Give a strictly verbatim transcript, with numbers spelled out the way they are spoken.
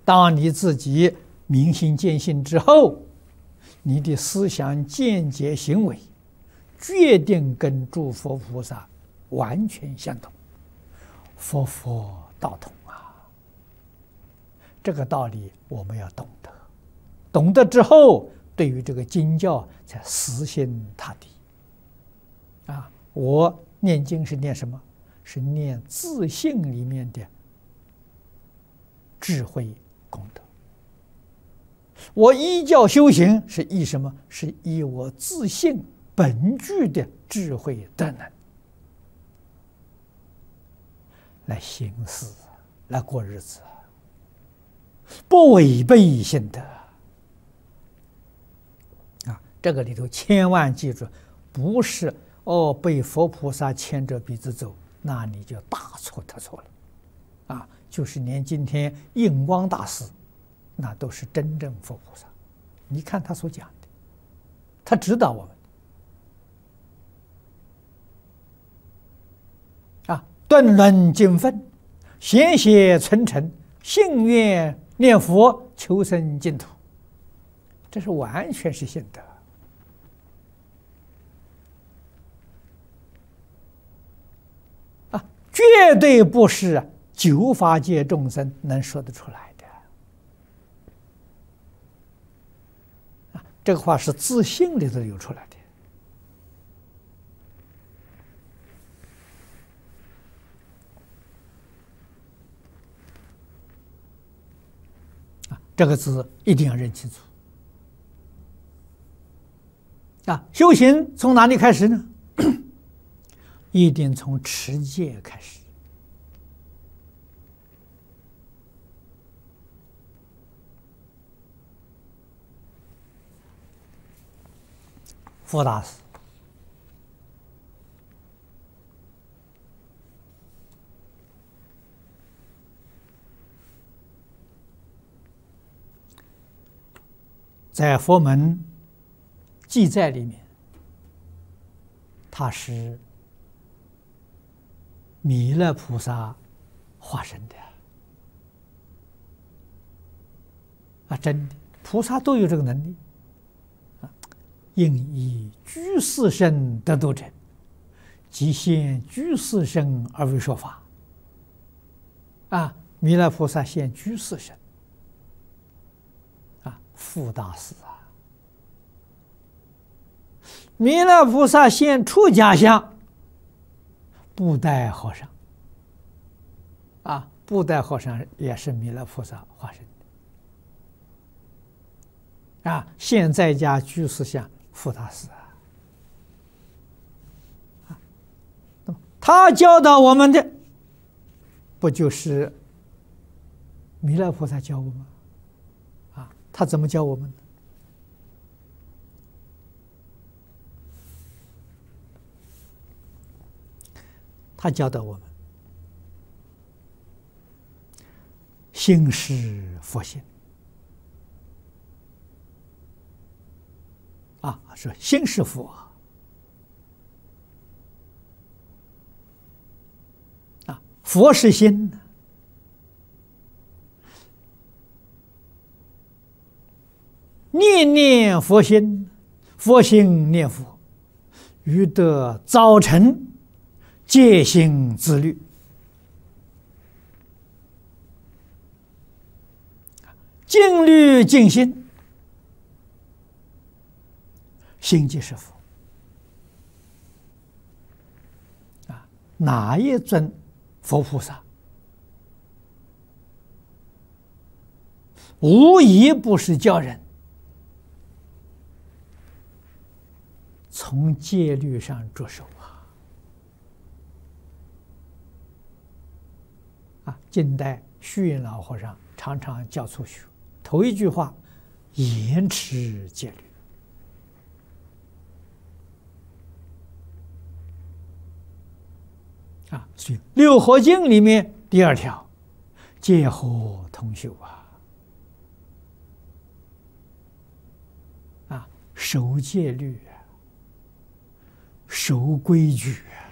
当你自己明心见性之后，你的思想、见解、行为，决定跟诸佛菩萨完全相同，佛佛道同啊！这个道理我们要懂得，懂得之后，对于这个经教才死心塌地啊！我念经是念什么？是念自性里面的智慧功德。我依教修行是依什么？是依我自性本具的智慧德能来行事，来过日子，不违背性德啊！这个里头千万记住，不是哦被佛菩萨牵着鼻子走，那你就大错特错了啊！就是连今天印光大师，那都是真正佛菩萨。你看他所讲的，他指导我们啊，顿论经分，贤写存诚，信愿念佛，求生净土，这是完全是信德啊，绝对不是九法界众生能说得出来的啊！这个话是自信里头流出来的啊！这个字一定要认清楚啊！修行从哪里开始呢？一定从持戒开始。佛大师在佛门记载里面，他是弥勒菩萨化身的啊！真的，菩萨都有这个能力。应以居士身得度者，即现居士身而为说法。啊，弥勒菩萨现居士身，啊，富大师啊！弥勒菩萨现出家相，布袋和尚，啊，布袋和尚也是弥勒菩萨化身的。啊，现在家居士相。富大师啊，他教导我们的，不就是弥勒菩萨教我们啊？他怎么教我们的？他教导我们心是佛性。啊，说心是佛啊，佛是心呢，念念佛心，佛心念佛，欲得早晨戒心自律，静虑静心。心即是佛啊！哪一尊佛菩萨，无一不是教人从戒律上着手啊！啊，近代虚云老和尚常常教初学，头一句话：严持戒律。啊，所以《六合经》里面第二条，戒和同修啊，啊，守戒律，守规矩。